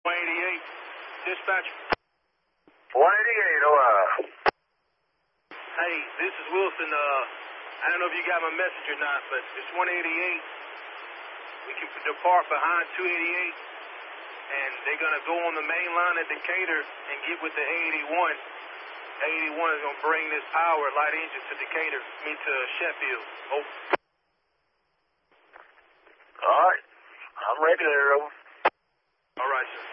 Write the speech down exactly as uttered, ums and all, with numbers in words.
one eighty-eight, dispatch. one eighty-eight, uh. Hey, this is Wilson. Uh, I don't know if you got my message or not, but it's one eighty-eight. We can depart behind two eighty-eight, and they're going to go on the main line at Decatur and get with the A eighty-one. A eighty-one is going to bring this power light engine to Decatur, I mean to Sheffield. Oh. All right. I'm ready there, over. All right, sir.